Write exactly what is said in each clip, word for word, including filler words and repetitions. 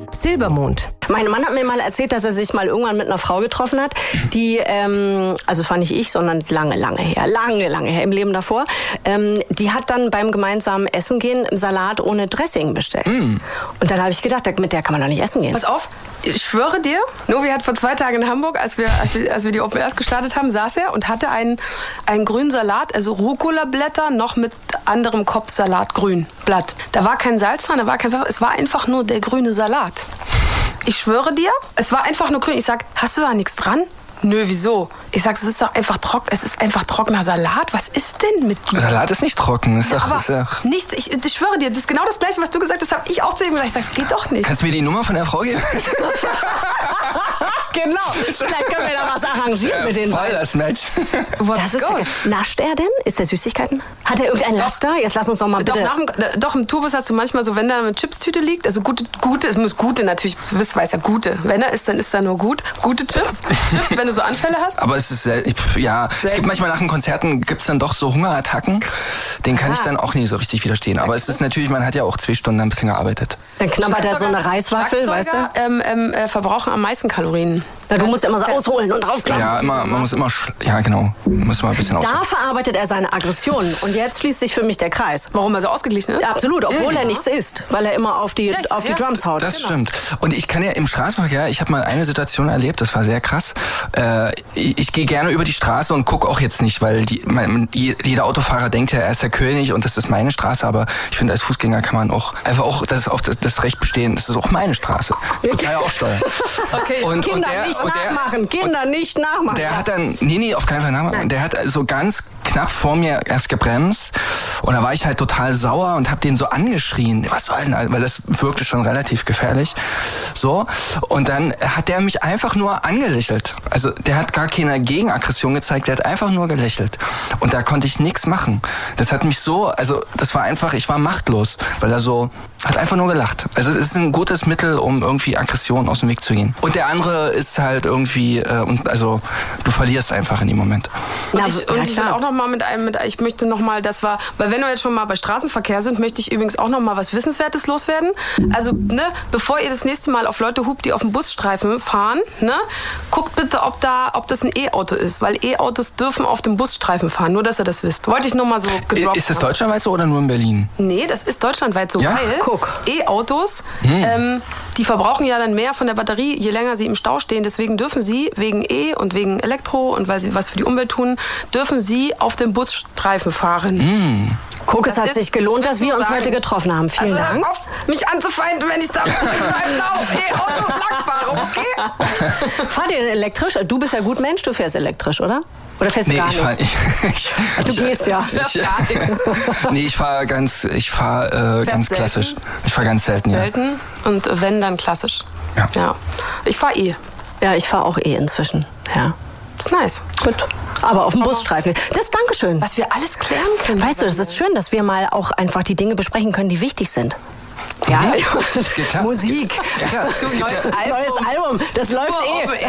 Silbermond. Mein Mann hat mir mal erzählt, dass er sich mal irgendwann mit einer Frau getroffen hat, die, ähm, also es war nicht ich, sondern lange, lange her, lange, lange her im Leben davor, ähm, die hat dann beim gemeinsamen Essen gehen Salat ohne Dressing bestellt. Mm. Und dann habe ich gedacht, mit der kann man doch nicht essen gehen. Pass auf, ich schwöre dir, Novi hat vor zwei Tagen in Hamburg, als wir, als wir, als wir die Open Airs gestartet haben, saß er und hatte einen, einen grünen Salat, also Rucola-Blätter, noch mit anderem Kopfsalat, grün, Blatt. Da war kein Salz dran, da war kein Pfeffer, es war einfach nur der grüne Salat. Ich schwöre dir, es war einfach nur grün. Ich sag, hast du da nichts dran? Nö, wieso? Ich sag, es ist doch einfach trocken. Es ist einfach trockener Salat. Was ist denn mit dir? Salat ist nicht trocken. Ist ja, doch, aber ist doch nichts. Ich, ich schwöre dir, das ist genau das Gleiche, was du gesagt hast, habe ich auch zu ihm gesagt. Ich sag, es geht doch nicht. Kannst du mir die Nummer von der Frau geben? Genau. Vielleicht können wir da was arrangieren ja, mit den voll beiden. Das Match. Das ist ja, nascht er denn? Ist der Süßigkeiten? Hat er irgendein Laster? Jetzt lass uns doch mal bitte. Doch, nach dem, doch im Tourbus hast du manchmal so, wenn da eine Chipstüte liegt, also gute, gute, es muss gute natürlich, du weißt, weiß ja gute. Wenn er ist, dann ist er nur gut. Gute Chips. Chips, wenn du so Anfälle hast. Aber es ist sehr, ja, Selten. Es gibt manchmal nach den Konzerten gibt's dann doch so Hungerattacken. Den kann ah. ich dann auch nicht so richtig widerstehen. Aber es ist natürlich, man hat ja auch zwei Stunden ein bisschen gearbeitet. Dann knabbert er so eine Reiswaffel, weißt du? Ähm, ähm, äh, verbrauchen am meisten Kalorien. Ja, du musst immer so ausholen und draufklappen. Ja, immer, man muss immer, ja genau, muss mal ein bisschen ausholen. Da verarbeitet er seine Aggressionen und jetzt schließt sich für mich der Kreis. Warum er so ausgeglichen ist? Ja, absolut, obwohl ja. er nichts isst, weil er immer auf die, ja, auf die ja. Drums haut. Das genau. stimmt. Und ich kann ja im Straßenverkehr, ich habe mal eine Situation erlebt, das war sehr krass. Äh, ich ich gehe gerne über die Straße und gucke auch jetzt nicht, weil die, mein, jeder Autofahrer denkt ja, er ist der König und das ist meine Straße, aber ich finde, als Fußgänger kann man auch einfach auch das, auf das, das Recht bestehen, das ist auch meine Straße. Ich kann ja auch steuern. Okay, und, Kinder und der, nicht und der, nachmachen, Kinder und nicht nachmachen. Der hat dann, nee, nee, auf keinen Fall nachmachen. Nein. Der hat so ganz knapp vor mir erst gebremst und da war ich halt total sauer und habe den so angeschrien. Was soll denn, weil das wirkte schon relativ gefährlich. So, und dann hat der mich einfach nur angelächelt. Also der hat gar keine Gegenaggression gezeigt, der hat einfach nur gelächelt. Und da konnte ich nichts machen. Das hat mich so, also das war einfach, ich war machtlos, weil er so, hat einfach nur gelacht. Also es ist ein gutes Mittel, um irgendwie Aggression aus dem Weg zu gehen. Und der andere ist halt irgendwie, äh, und also du verlierst einfach in dem Moment. Und ich, und ich will auch noch mal mit einem, mit, ich möchte noch mal, das war, weil wenn wir jetzt schon mal bei Straßenverkehr sind, möchte ich übrigens auch noch mal was Wissenswertes loswerden. Also, ne, bevor ihr das nächste Mal auf Leute hupt, die auf dem Busstreifen fahren, ne, guckt bitte, ob da, ob das ein E-Auto ist, weil E-Autos dürfen auf dem Busstreifen fahren, nur dass ihr das wisst. Wollte ich nur mal so gedroppt Ist das deutschlandweit so oder nur in Berlin? Nee, das ist deutschlandweit so, ja? weil Guck. E-Autos, hm. ähm, die verbrauchen ja dann mehr von der Batterie, je länger sie im Stau stehen. Deswegen dürfen sie wegen E und wegen Elektro und weil sie was für die Umwelt tun, dürfen sie auf dem Busstreifen fahren. Hm. Guck, es hat sich gelohnt, dass wir uns heute getroffen haben. Vielen also, Dank. Hör auf, mich anzufeinden, wenn ich da mit meinem E-Auto lang fahre, okay? Fahrt ihr elektrisch? Du bist ja gut Mensch, du fährst elektrisch, oder? Oder fährst du nee, gar ich fahr, nicht? Ich, ich, du gehst ja. Ich, nee, ich fahre ganz, ich fahr, äh, ganz klassisch. Ich fahre ganz selten, ja. Selten und wenn, dann klassisch. Ja. ja. Ich fahre eh. Ja, ich fahre auch eh inzwischen, ja. Das ist nice. Gut. Aber auf dem Busstreifen. Das ist Dankeschön. Was wir alles klären können. Weißt du, das ist schön, dass wir mal auch einfach die Dinge besprechen können, die wichtig sind. Ja, mhm. ja. Musik. Ja, klar. Du, neues Album. Neues Album. Das läuft eh.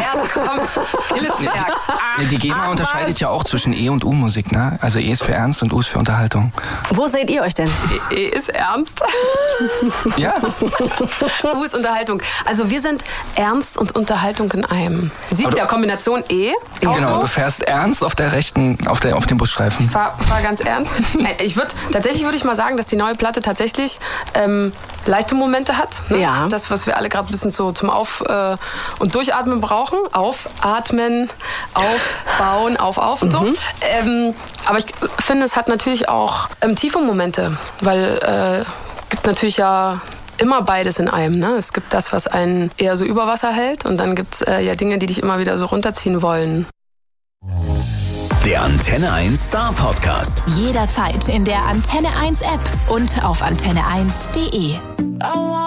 Ja, die, die GEMA Ach, unterscheidet was? ja auch zwischen E- und U-Musik, ne? Also E ist für Ernst und U ist für Unterhaltung. Wo seht ihr euch denn? E, e ist Ernst. Ja. U ist Unterhaltung. Also wir sind Ernst und Unterhaltung in einem. Du siehst ja, Kombination E. Auto. Genau, du fährst ernst auf der rechten, auf, der, auf dem Busstreifen. Ich fahr, fahr ganz ernst. Ich würd, tatsächlich würde ich mal sagen, dass die neue Platte tatsächlich ähm, leichte Momente hat. Ne? Ja. Das, was wir alle gerade ein bisschen so zum Auf- äh, und Durchatmen brauchen. Aufatmen, aufbauen, auf, auf und so. Mhm. Ähm, aber ich finde, es hat natürlich auch ähm, tiefe Momente, weil es äh, gibt natürlich ja immer beides in einem. Ne? Es gibt das, was einen eher so über Wasser hält und dann gibt es äh, ja Dinge, die dich immer wieder so runterziehen wollen. Der Antenne eins Star Podcast. Jederzeit in der Antenne eins App und auf antenne eins punkt de.